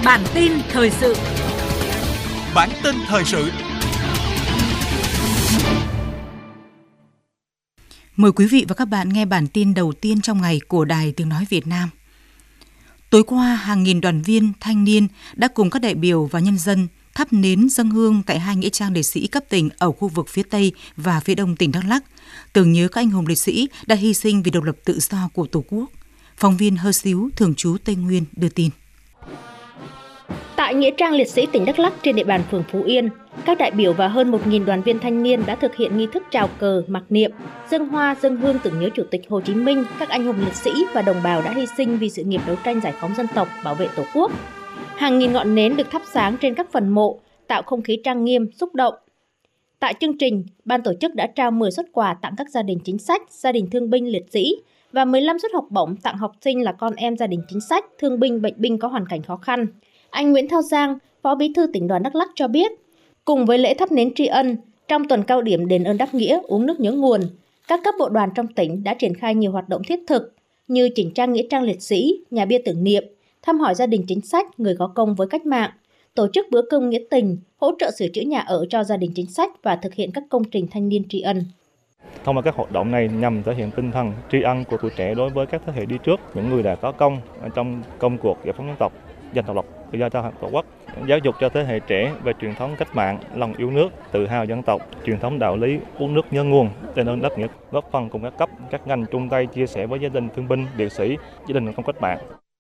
Bản tin thời sự. Bản tin thời sự. Mời quý vị và các bạn nghe bản tin đầu tiên trong ngày của Đài Tiếng nói Việt Nam. Tối qua, hàng nghìn đoàn viên, thanh niên đã cùng các đại biểu và nhân dân thắp nến dâng hương tại hai nghĩa trang liệt sĩ cấp tỉnh ở khu vực phía Tây và phía Đông tỉnh Đắk Lắk, tưởng nhớ các anh hùng liệt sĩ đã hy sinh vì độc lập tự do của Tổ quốc. Phóng viên Hơ Xíu, thường trú Tây Nguyên đưa tin. Tại nghĩa trang liệt sĩ tỉnh Đắk Lắk trên địa bàn phường Phú Yên, các đại biểu và hơn 1.000 đoàn viên thanh niên đã thực hiện nghi thức chào cờ, mặc niệm, dâng hoa, dâng hương tưởng nhớ Chủ tịch Hồ Chí Minh, các anh hùng liệt sĩ và đồng bào đã hy sinh vì sự nghiệp đấu tranh giải phóng dân tộc, bảo vệ Tổ quốc. Hàng nghìn ngọn nến được thắp sáng trên các phần mộ, tạo không khí trang nghiêm, xúc động. Tại chương trình, ban tổ chức đã trao 10 suất quà tặng các gia đình chính sách, gia đình thương binh liệt sĩ và 15 suất học bổng tặng học sinh là con em gia đình chính sách, thương binh, bệnh binh có hoàn cảnh khó khăn. Anh Nguyễn Thao Giang, Phó Bí thư Tỉnh đoàn Đắk Lắk cho biết, cùng với lễ thắp nến tri ân, trong tuần cao điểm đền ơn đáp nghĩa, uống nước nhớ nguồn, các cấp bộ đoàn trong tỉnh đã triển khai nhiều hoạt động thiết thực như chỉnh trang nghĩa trang liệt sĩ, nhà bia tưởng niệm, thăm hỏi gia đình chính sách, người có công với cách mạng, tổ chức bữa cơm nghĩa tình, hỗ trợ sửa chữa nhà ở cho gia đình chính sách và thực hiện các công trình thanh niên tri ân. Thông qua các hoạt động này nhằm thể hiện tinh thần tri ân của tuổi trẻ đối với các thế hệ đi trước, những người đã có công trong công cuộc giải phóng dân tộc, giành độc lập tự do cho Tổ quốc, giáo dục cho thế hệ trẻ về truyền thống cách mạng, lòng yêu nước, tự hào dân tộc, truyền thống đạo lý uống nước nhớ nguồn, đền ơn đáp nghĩa, góp phần cùng các cấp, các ngành chung tay chia sẻ với gia đình thương binh, liệt sĩ, gia đình công cách mạng.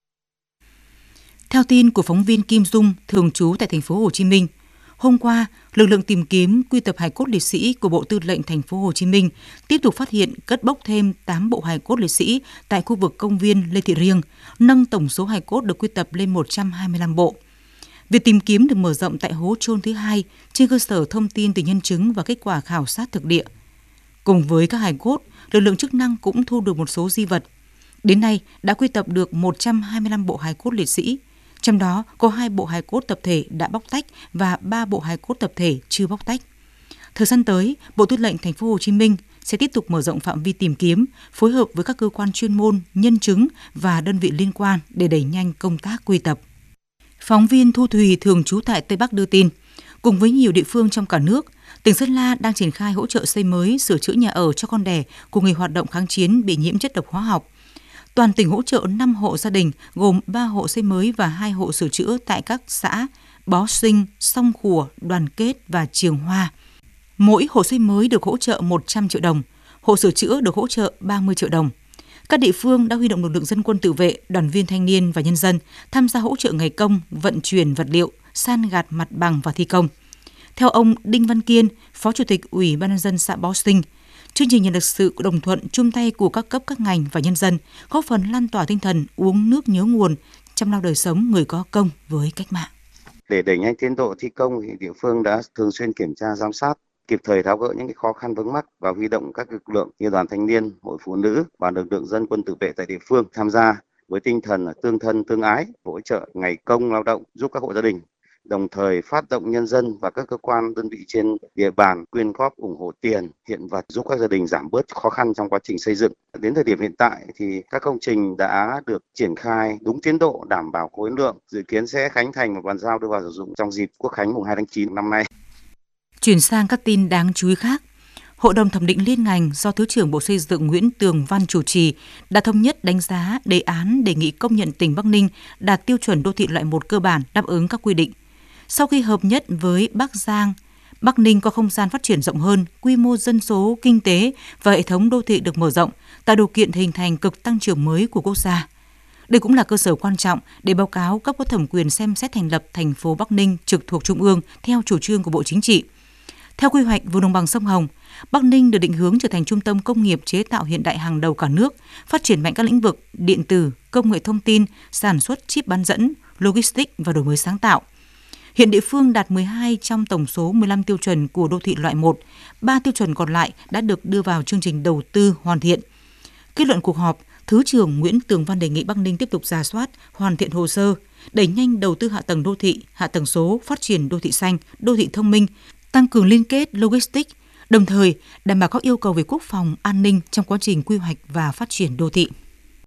Theo tin của phóng viên Kim Dung, thường trú tại thành phố Hồ Chí Minh, hôm qua, lực lượng tìm kiếm quy tập hài cốt liệt sĩ của Bộ Tư lệnh thành phố Hồ Chí Minh tiếp tục phát hiện cất bốc thêm 8 bộ hài cốt liệt sĩ tại khu vực công viên Lê Thị Riêng, nâng tổng số hài cốt được quy tập lên 125 bộ. Việc tìm kiếm được mở rộng tại hố chôn thứ 2 trên cơ sở thông tin từ nhân chứng và kết quả khảo sát thực địa. Cùng với các hài cốt, lực lượng chức năng cũng thu được một số di vật. Đến nay đã quy tập được 125 bộ hài cốt liệt sĩ. Trong đó có 2 bộ hài cốt tập thể đã bóc tách và 3 bộ hài cốt tập thể chưa bóc tách. Thời gian tới, Bộ Tư lệnh thành phố Hồ Chí Minh sẽ tiếp tục mở rộng phạm vi tìm kiếm, phối hợp với các cơ quan chuyên môn, nhân chứng và đơn vị liên quan để đẩy nhanh công tác quy tập. Phóng viên Thu Thùy, thường trú tại Tây Bắc đưa tin, cùng với nhiều địa phương trong cả nước, tỉnh Sơn La đang triển khai hỗ trợ xây mới, sửa chữa nhà ở cho con đẻ của người hoạt động kháng chiến bị nhiễm chất độc hóa học. Toàn tỉnh hỗ trợ 5 hộ gia đình, gồm 3 hộ xây mới và 2 hộ sửa chữa tại các xã Bó Sinh, Song Khủa, Đoàn Kết và Trường Hoa. Mỗi hộ xây mới được hỗ trợ 100 triệu đồng, hộ sửa chữa được hỗ trợ 30 triệu đồng. Các địa phương đã huy động lực lượng dân quân tự vệ, đoàn viên thanh niên và nhân dân tham gia hỗ trợ ngày công, vận chuyển vật liệu, san gạt mặt bằng và thi công. Theo ông Đinh Văn Kiên, Phó Chủ tịch Ủy ban nhân dân xã Bó Sinh, chương trình nhận được sự đồng thuận chung tay của các cấp các ngành và nhân dân, góp phần lan tỏa tinh thần uống nước nhớ nguồn, chăm lo đời sống người có công với cách mạng. Để đẩy nhanh tiến độ thi công, thì địa phương đã thường xuyên kiểm tra giám sát, kịp thời tháo gỡ những khó khăn vướng mắc và huy động các lực lượng như đoàn thanh niên, hội phụ nữ và lực lượng dân quân tự vệ tại địa phương tham gia với tinh thần tương thân tương ái, hỗ trợ ngày công lao động giúp các hộ gia đình. Đồng thời phát động nhân dân và các cơ quan đơn vị trên địa bàn quyên góp ủng hộ tiền, hiện vật giúp các gia đình giảm bớt khó khăn trong quá trình xây dựng. Đến thời điểm hiện tại thì các công trình đã được triển khai đúng tiến độ, đảm bảo khối lượng, dự kiến sẽ khánh thành và bàn giao đưa vào sử dụng trong dịp Quốc khánh mùng 2 tháng 9 năm nay. Chuyển sang các tin đáng chú ý khác. Hội đồng thẩm định liên ngành do Thứ trưởng Bộ Xây dựng Nguyễn Tường Văn chủ trì đã thống nhất đánh giá đề án đề nghị công nhận tỉnh Bắc Ninh đạt tiêu chuẩn đô thị loại 1 cơ bản đáp ứng các quy định. Sau khi hợp nhất với Bắc Giang, Bắc Ninh có không gian phát triển rộng hơn, quy mô dân số, kinh tế và hệ thống đô thị được mở rộng, tạo điều kiện hình thành cực tăng trưởng mới của quốc gia. Đây cũng là cơ sở quan trọng để báo cáo cấp có thẩm quyền xem xét thành lập thành phố Bắc Ninh trực thuộc Trung ương theo chủ trương của Bộ Chính trị. Theo quy hoạch vùng đồng bằng sông Hồng, Bắc Ninh được định hướng trở thành trung tâm công nghiệp chế tạo hiện đại hàng đầu cả nước, phát triển mạnh các lĩnh vực điện tử, công nghệ thông tin, sản xuất chip bán dẫn, logistics và đổi mới sáng tạo. Hiện địa phương đạt 12 trong tổng số 15 tiêu chuẩn của đô thị loại 1, 3 tiêu chuẩn còn lại đã được đưa vào chương trình đầu tư hoàn thiện. Kết luận cuộc họp, Thứ trưởng Nguyễn Tường Văn đề nghị Bắc Ninh tiếp tục rà soát, hoàn thiện hồ sơ, đẩy nhanh đầu tư hạ tầng đô thị, hạ tầng số, phát triển đô thị xanh, đô thị thông minh, tăng cường liên kết logistics, đồng thời đảm bảo các yêu cầu về quốc phòng, an ninh trong quá trình quy hoạch và phát triển đô thị.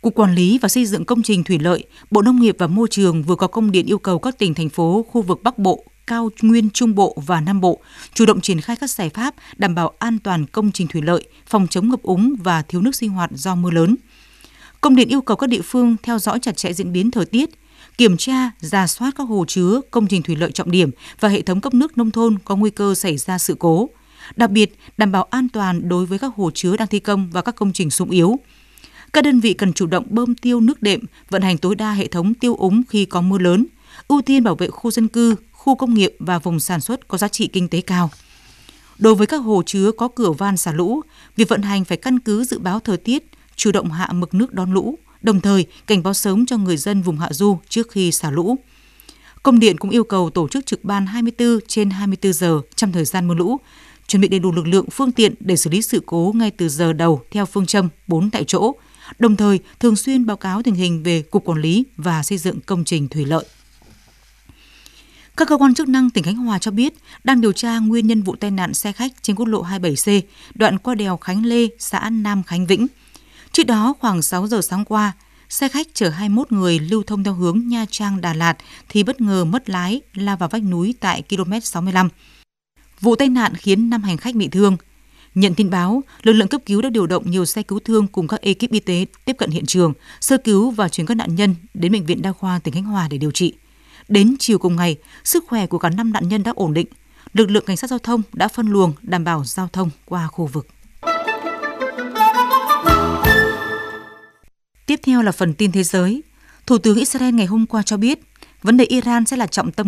Cục Quản lý và Xây dựng Công trình Thủy lợi, Bộ Nông nghiệp và Môi trường vừa có công điện yêu cầu các tỉnh, thành phố, khu vực Bắc Bộ, Cao Nguyên, Trung Bộ và Nam Bộ chủ động triển khai các giải pháp đảm bảo an toàn công trình thủy lợi, phòng chống ngập úng và thiếu nước sinh hoạt do mưa lớn. Công điện yêu cầu các địa phương theo dõi chặt chẽ diễn biến thời tiết, kiểm tra, rà soát các hồ chứa, công trình thủy lợi trọng điểm và hệ thống cấp nước nông thôn có nguy cơ xảy ra sự cố. Đặc biệt, đảm bảo an toàn đối với các hồ chứa đang thi công và các công trình xung yếu. Các đơn vị cần chủ động bơm tiêu nước đệm, vận hành tối đa hệ thống tiêu úng khi có mưa lớn, ưu tiên bảo vệ khu dân cư, khu công nghiệp và vùng sản xuất có giá trị kinh tế cao. Đối với các hồ chứa có cửa van xả lũ, việc vận hành phải căn cứ dự báo thời tiết, chủ động hạ mực nước đón lũ, đồng thời cảnh báo sớm cho người dân vùng hạ du trước khi xả lũ. Công điện cũng yêu cầu tổ chức trực ban 24/24 giờ trong thời gian mưa lũ, chuẩn bị đầy đủ lực lượng, phương tiện để xử lý sự cố ngay từ giờ đầu theo phương châm 4 tại chỗ, đồng thời thường xuyên báo cáo tình hình về Cục Quản lý và Xây dựng Công trình Thủy lợi. Các cơ quan chức năng tỉnh Khánh Hòa cho biết đang điều tra nguyên nhân vụ tai nạn xe khách trên quốc lộ 27C, đoạn qua đèo Khánh Lê, xã Nam Khánh Vĩnh. Trước đó, khoảng 6 giờ sáng qua, xe khách chở 21 người lưu thông theo hướng Nha Trang - Đà Lạt thì bất ngờ mất lái, lao vào vách núi tại km 65. Vụ tai nạn khiến 5 hành khách bị thương. Nhận tin báo, lực lượng cấp cứu đã điều động nhiều xe cứu thương cùng các ekip y tế tiếp cận hiện trường, sơ cứu và chuyển các nạn nhân đến Bệnh viện Đa khoa tỉnh Khánh Hòa để điều trị. Đến chiều cùng ngày, sức khỏe của cả 5 nạn nhân đã ổn định. Lực lượng cảnh sát giao thông đã phân luồng đảm bảo giao thông qua khu vực. Tiếp theo là phần tin thế giới. Thủ tướng Israel ngày hôm qua cho biết, vấn đề Iran sẽ là trọng tâm